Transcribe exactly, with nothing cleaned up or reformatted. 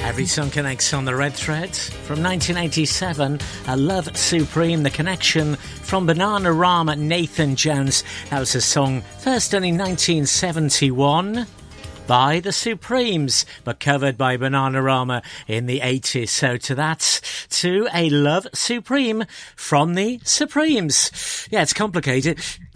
Every song connects on the red thread. From nineteen eighty-seven, A Love Supreme, The Connection from Bananarama, Nathan Jones. That was a song first done in nineteen seventy-one by the Supremes, but covered by Bananarama in the eighties. So to that, to A Love Supreme from the Supremes. Yeah, it's complicated.